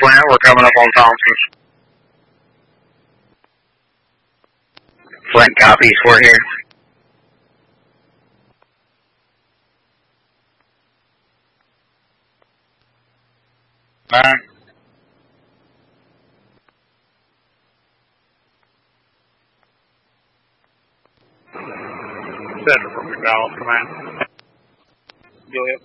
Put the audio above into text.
Flint. We're coming up on Thompson's. Flint copies. We're here. Alright. Center from McDowell's command. Go ahead.